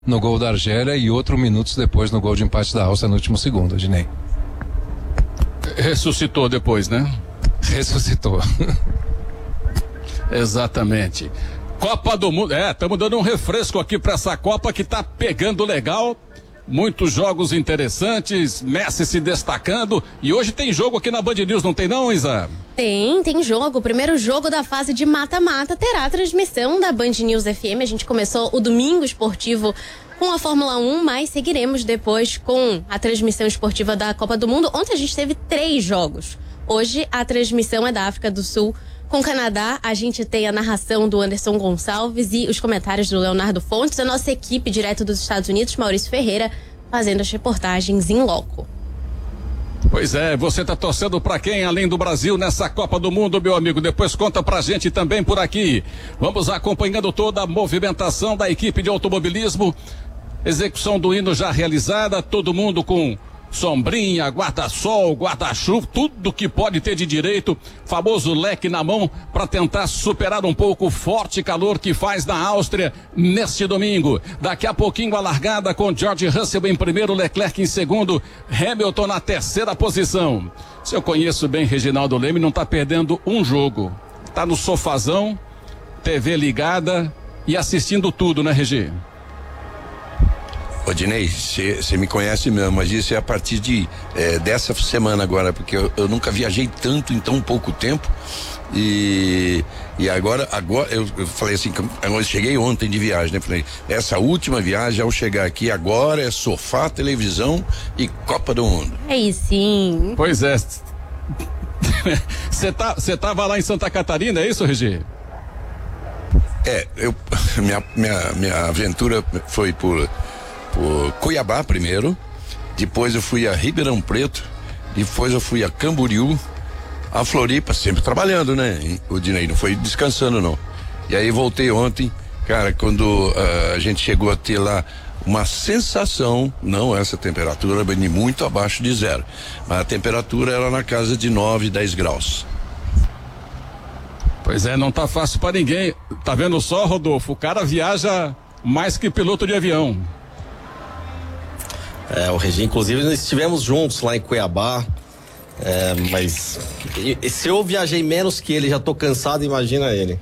no gol da Argélia e outro minutos depois no gol de empate da Áustria no último segundo, Adinei. Ressuscitou depois, né? Ressuscitou. Exatamente. Copa do Mundo, estamos dando um refresco aqui para essa Copa que tá pegando legal. Muitos jogos interessantes, Messi se destacando. E hoje tem jogo aqui na Band News, não tem não, Isa? Tem jogo. O primeiro jogo da fase de mata-mata terá a transmissão da Band News FM. A gente começou o domingo esportivo com a Fórmula 1, mas seguiremos depois com a transmissão esportiva da Copa do Mundo. Ontem a gente teve 3 jogos. Hoje a transmissão é da África do Sul com o Canadá. A gente tem a narração do Anderson Gonçalves e os comentários do Leonardo Fontes. A nossa equipe direto dos Estados Unidos, Maurício Ferreira, fazendo as reportagens em loco. Pois é, você tá torcendo pra quem além do Brasil nessa Copa do Mundo, meu amigo? Depois conta pra gente também por aqui. Vamos acompanhando toda a movimentação da equipe de automobilismo. Execução do hino já realizada, todo mundo com sombrinha, guarda-sol, guarda-chuva, tudo que pode ter de direito, famoso leque na mão para tentar superar um pouco o forte calor que faz na Áustria neste domingo. Daqui a pouquinho a largada com George Russell em primeiro, Leclerc em segundo, Hamilton na terceira posição. Se eu conheço bem Reginaldo Leme, não tá perdendo um jogo. Tá no sofazão, TV ligada e assistindo tudo, né, Regi? Odinei, você me conhece mesmo, mas isso é a partir dessa semana agora, porque eu nunca viajei tanto em tão pouco tempo e agora eu falei assim, eu cheguei ontem de viagem, né? Falei, essa última viagem ao chegar aqui agora é sofá, televisão e Copa do Mundo. Aí sim. Pois é. Você tava lá em Santa Catarina, é isso, Regi? Minha aventura foi por Cuiabá primeiro, depois eu fui a Ribeirão Preto, depois eu fui a Camboriú, a Floripa, sempre trabalhando, né? O Dinei não foi descansando não. E aí voltei ontem, cara, quando a gente chegou a ter lá uma sensação, não essa temperatura, bem muito abaixo de 0, mas a temperatura era na casa de 9, 10 graus. Pois é, não tá fácil pra ninguém. Tá vendo só, Rodolfo? O cara viaja mais que piloto de avião. O Regi, inclusive, nós estivemos juntos lá em Cuiabá, mas se eu viajei menos que ele, já tô cansado, imagina ele.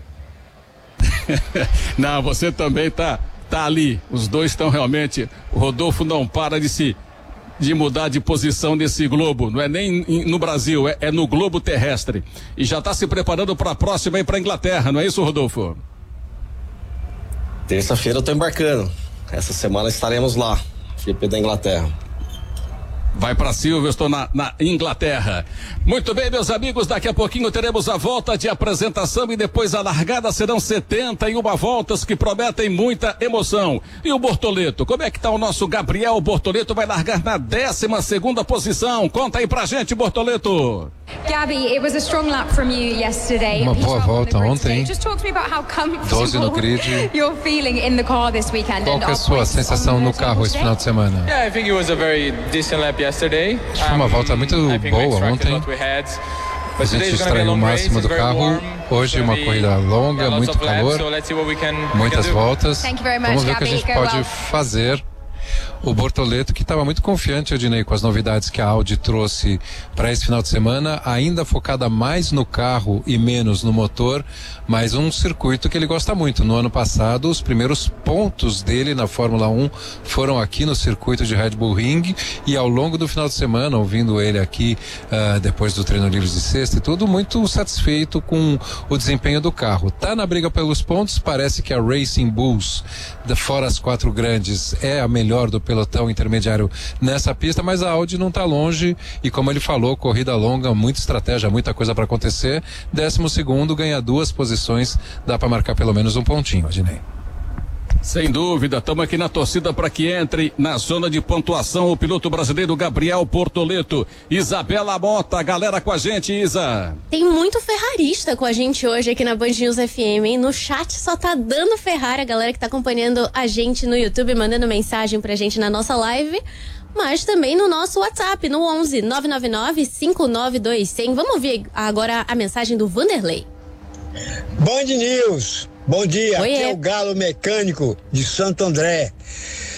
Não, você também tá ali, os dois estão realmente, o Rodolfo não para de mudar de posição nesse globo, não é nem no Brasil, é no globo terrestre, e já tá se preparando para a próxima aí pra Inglaterra, não é isso, Rodolfo? Terça-feira eu tô embarcando, essa semana estaremos lá. GP da Inglaterra. Vai para Silverstone na Inglaterra. Muito bem, meus amigos, daqui a pouquinho teremos a volta de apresentação e depois a largada. Serão 71 voltas que prometem muita emoção. E o Bortoleto, como é que tá o nosso Gabriel? O Bortoleto vai largar na 12ª posição. Conta aí pra gente, Bortoleto. Gabby, it was a strong lap from you yesterday. Uma boa volta ontem. 12 no grid. You're feeling in the car this weekend. Qual que é a sua sensação no carro esse final de semana? Yeah, I think it was a very decent lap yesterday. Foi uma volta muito boa ontem. A gente extraiu o máximo do carro. Hoje uma corrida longa, muito calor, muitas voltas. Vamos ver o que a gente pode fazer. O Bortoleto, que estava muito confiante, Odinei, com as novidades que a Audi trouxe para esse final de semana, ainda focada mais no carro e menos no motor, mas um circuito que ele gosta muito. No ano passado, os primeiros pontos dele na Fórmula 1 foram aqui no circuito de Red Bull Ring, e ao longo do final de semana, ouvindo ele aqui depois do treino livre de sexta e tudo, muito satisfeito com o desempenho do carro. Tá na briga pelos pontos, parece que a Racing Bulls, fora as 4 grandes, é a melhor do pelotão intermediário nessa pista, mas a Audi não está longe, e como ele falou, corrida longa, muita estratégia, muita coisa para acontecer. 12º, ganha 2 posições, dá para marcar pelo menos um pontinho, Adinei. Sem dúvida, estamos aqui na torcida para que entre na zona de pontuação o piloto brasileiro Gabriel Bortoleto. Isabela Mota, galera com a gente, Isa. Tem muito ferrarista com a gente hoje aqui na Band News FM, hein? No chat só tá dando Ferrari, a galera que tá acompanhando a gente no YouTube, mandando mensagem pra gente na nossa live, mas também no nosso WhatsApp, no 11 999 592 100. Vamos ouvir agora a mensagem do Vanderlei. Band News. Bom dia, Oiê. aqui é o Galo Mecânico de Santo André.